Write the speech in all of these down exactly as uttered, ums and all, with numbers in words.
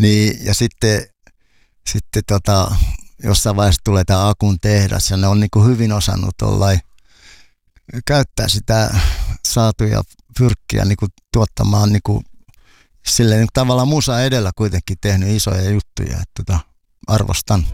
Niin, ja sitten, sitten tota, jossain vaiheessa tulee tämä Akun tehdas, ja ne on niin kuin hyvin osannut ollain, käyttää sitä saatuja fyrkkiä niin kuin tuottamaan niin kuin, silleen niin kuin tavallaan musa edellä kuitenkin tehnyt isoja juttuja, että tota, arvostan.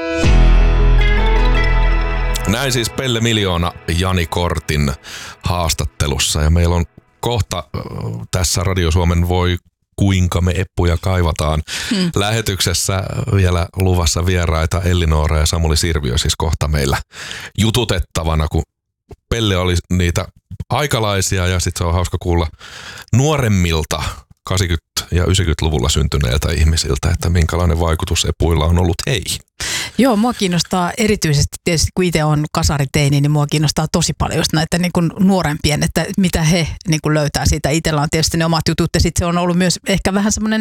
Näin siis Pelle Miljoona Jani Kortin haastattelussa, ja meillä on kohta tässä Radio Suomen Voi kuinka me eppuja kaivataan hmm. lähetyksessä vielä luvassa vieraita Elli-Noora ja Samuli Sirviö siis kohta meillä jututettavana, kun Pelle oli niitä aikalaisia, ja sitten se on hauska kuulla nuoremmilta kahdeksankymmentä- ja yhdeksänkymmentäluvulla syntyneiltä ihmisiltä, että minkälainen vaikutus epuilla on ollut heihin. Joo, mua kiinnostaa erityisesti, tietysti kun itse on kasariteini, niin mua kiinnostaa tosi paljon just näitä niin kuin nuorempien, että mitä he niin kuin löytää siitä. Itsellä on tietysti ne omat jutut, ja sitten se on ollut myös ehkä vähän semmoinen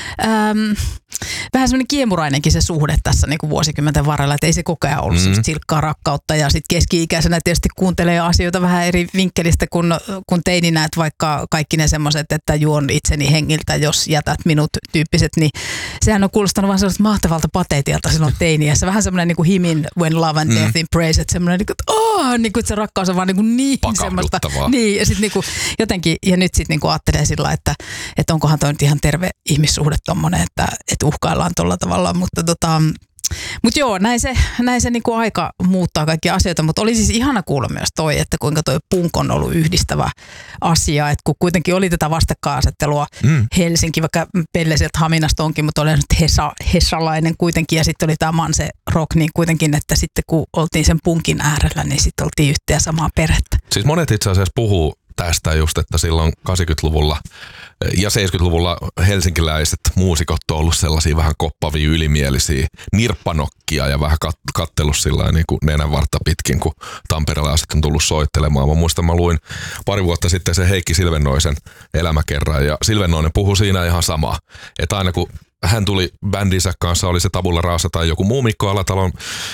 ähm, vähän semmoinen kiemurainenkin se suhde tässä niin kuin vuosikymmenten varrella, että ei se koko ajan ollut mm. semmoista silkkaa rakkautta, ja sitten keski-ikäisenä tietysti kuuntelee asioita vähän eri vinkkelistä kuin, kuin teininä, että vaikka kaikki ne semmoiset, että juon itseni hengiltä, jos jätät minut tyyppiset, niin sehän on kuulostanut vaan sellaista mahtavalta pateetialta silloin teiniässä. Vähän semmoinen niin kuin himin when love and death mm. in praise, että semmoinen, niin kuin, että, oh, niin kuin, että se rakkaus on vaan niin, kuin niin semmoista. Niin, ja sitten niin kuin, jotenkin, ja nyt sitten niin kuin ajattelee sillä, että, että onkohan toi nyt ihan terve ihmissuhde tommoinen, että, että uhkaillaan tuolla tavalla, mutta tota, Mutta joo, näin se, näin se niinku aika muuttaa kaikkia asioita, mutta oli siis ihana kuulla myös toi, että kuinka toi punk on ollut yhdistävä asia, että kun kuitenkin oli tätä vastakkainasettelua mm. Helsinki, vaikka Pelle sieltä Haminasta onkin, mutta oli nyt Hesa, hesalainen kuitenkin, ja sitten oli tämä Manse Rock, niin kuitenkin, että sitten kun oltiin sen punkin äärellä, niin sitten oltiin yhtä ja samaa perhettä. Siis monet itse asiassa puhuu tästä just, että silloin kahdeksankymmentäluvulla ja seitsemänkymmentäluvulla helsinkiläiset muusikot on ollut sellaisia vähän koppavia, ylimielisiä nirppanokkia ja vähän kat- kattellut sillä niin kuin nenänvartta pitkin, kun tamperelaiset on tullut soittelemaan. Mä muistan, mä luin pari vuotta sitten se Heikki Silvennoisen elämäkerran, ja Silvennoinen puhui siinä ihan samaa, että aina kun hän tuli bändinsä kanssa, oli se Tabula Rasa tai joku muu Mikko Alatalon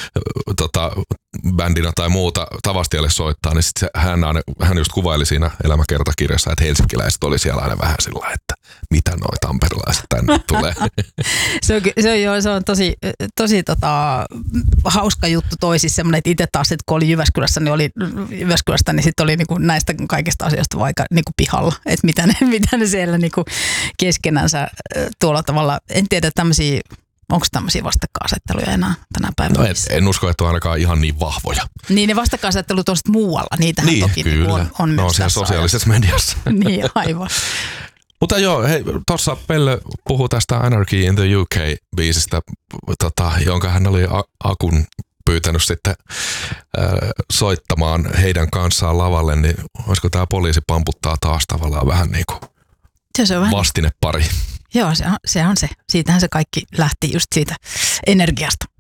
tota, bändinä tai muuta Tavastialle soittaa, niin sit se, hän, hän just kuvaili siinä elämäkertakirjassa, että helsinkiläiset oli siellä aina vähän sillä, että mitä noi tamperelaiset tänne tulee. se, on, se, on, joo, se on tosi, tosi tota, hauska juttu toisissa semmoinen, että itse taas, että kun oli Jyväskylässä, niin oli Jyväskylästä, niin sitten oli niinku näistä kaikista asioista vaikka niinku pihalla, että mitä ne, mitä ne siellä niinku keskenänsä tuolla tavalla. En tiedä tämmöisiä, onko tämmöisiä vastakkainasetteluja enää tänä päivänä? No en, en usko, että on ainakaan ihan niin vahvoja. Niin ne vastakkainasettelut on sitten muualla, niitähän niin, toki kyllä. on, on myös no, siellä sosiaalisessa mediassa. Niin, aivan. Mutta joo, hei, tuossa Pelle puhui tästä Anarchy in the U K-biisistä, tota, jonka hän oli Akun pyytänyt sitten äh, soittamaan heidän kanssaan lavalle, niin olisiko tämä Poliisi pamputtaa taas tavallaan vähän niin kuin se on vastinepari? Joo, se on, se on se. Siitähän se kaikki lähti just siitä energiasta.